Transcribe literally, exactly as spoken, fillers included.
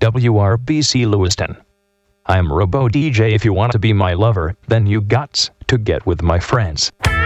W R B C Lewiston. I'm Robo D J. If you want to be my lover, then you gots to get with my friends.